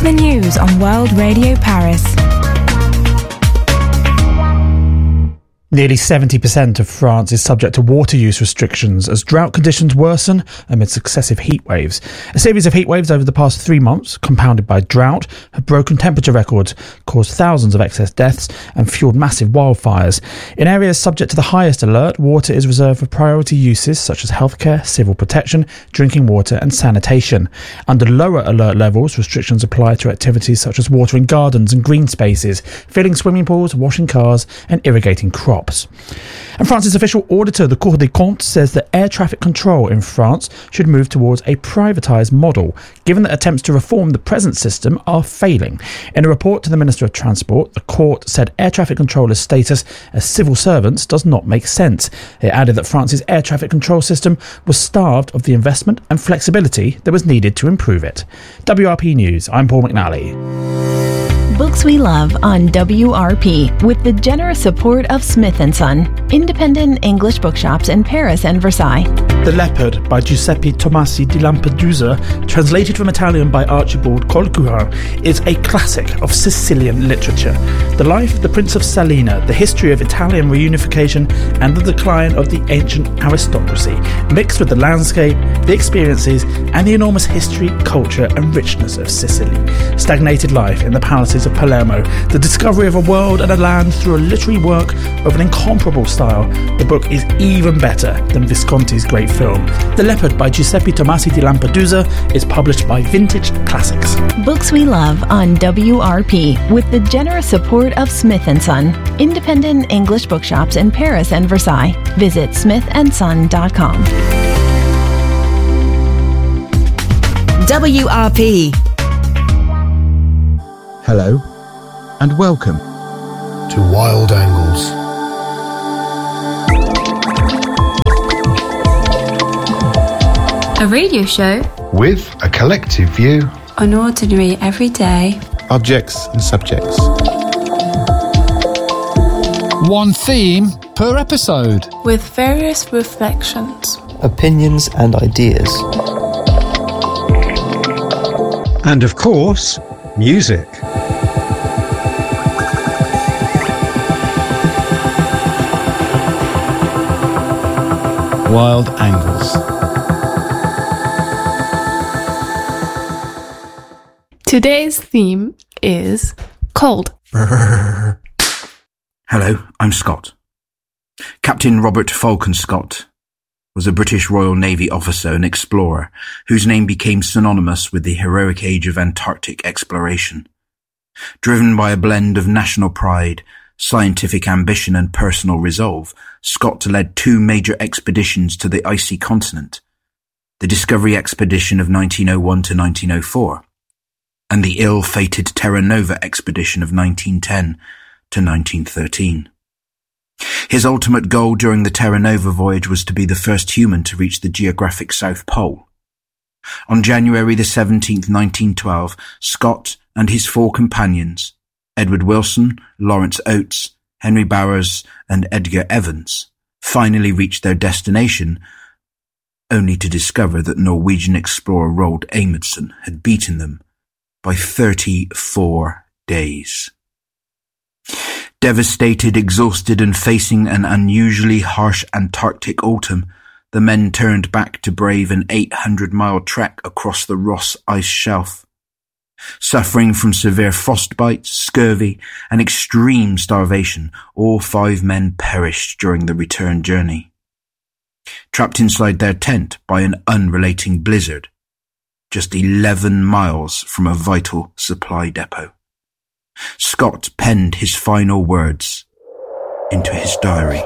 the news on World Radio Paris. Nearly 70% of France is subject to water use restrictions as drought conditions worsen amid successive heat waves. A series of heat waves over the past 3 months, compounded by drought, have broken temperature records, caused thousands of excess deaths and fuelled massive wildfires. In areas subject to the highest alert, water is reserved for priority uses such as healthcare, civil protection, drinking water and sanitation. Under lower alert levels, restrictions apply to activities such as watering gardens and green spaces, filling swimming pools, washing cars and irrigating crops. And France's official auditor, the Cour des Comptes, says that air traffic control in France should move towards a privatised model, given that attempts to reform the present system are failing. In a report to the Minister of Transport, the court said air traffic controllers' status as civil servants does not make sense. It added that France's air traffic control system was starved of the investment and flexibility that was needed to improve it. WRP News, I'm Paul McNally. Books we love on WRP with the generous support of Smith & Son, independent English bookshops in Paris and Versailles. The Leopard by Giuseppe Tomasi di Lampedusa, translated from Italian by Archibald Colquhoun, is a classic of Sicilian literature. The life of the Prince of Salina, the history of Italian reunification and the decline of the ancient aristocracy, mixed with the landscape, the experiences and the enormous history, culture and richness of Sicily. Stagnated life in the palaces of Palermo, the discovery of a world and a land through a literary work of an incomparable style. The book is even better than Visconti's great film. The Leopard by Giuseppe Tomasi di Lampedusa is published by Vintage Classics. Books we love on WRP with the generous support of Smith & Son, independent English bookshops in Paris and Versailles. Visit smithandson.com. WRP. Hello and welcome to Wild Angles. A radio show with a collective view on ordinary everyday objects and subjects. One theme per episode with various reflections, opinions and ideas. And of course, music. Wild Angles. Today's theme is cold. Hello, I'm Scott. Captain Robert Falcon Scott was a British Royal Navy officer and explorer whose name became synonymous with the heroic age of Antarctic exploration. Driven by a blend of national pride, scientific ambition and personal resolve, Scott led 2 major expeditions to the icy continent, the Discovery Expedition of 1901 to 1904, and the ill-fated Terra Nova Expedition of 1910 to 1913. His ultimate goal during the Terra Nova voyage was to be the first human to reach the geographic South Pole. On January the 17th, 1912, Scott and his 4 companions, Edward Wilson, Lawrence Oates, Henry Bowers and Edgar Evans, finally reached their destination, only to discover that Norwegian explorer Roald Amundsen had beaten them by 34 days. Devastated, exhausted and facing an unusually harsh Antarctic autumn, the men turned back to brave an 800-mile trek across the Ross Ice Shelf. Suffering from severe frostbite, scurvy and extreme starvation, all 5 men perished during the return journey. Trapped inside their tent by an unrelenting blizzard, just 11 miles from a vital supply depot. Scott penned his final words into his diary.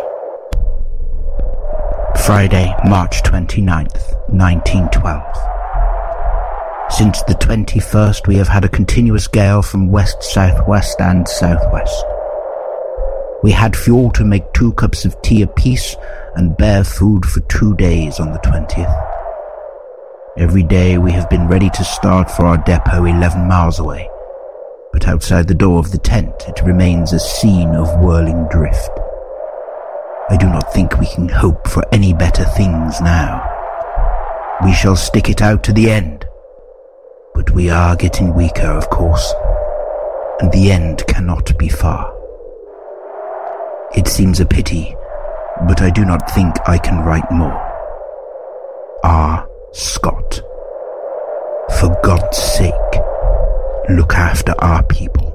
Friday, March 29th, 1912. Since the 21st, we have had a continuous gale from west-southwest and southwest. We had fuel to make 2 cups of tea apiece and bare food for 2 days on the 20th. Every day we have been ready to start for our depot 11 miles away, but outside the door of the tent it remains a scene of whirling drift. I do not think we can hope for any better things now. We shall stick it out to the end, but we are getting weaker, of course, and the end cannot be far. It seems a pity, but I do not think I can write more. R. Scott. For God's sake, look after our people.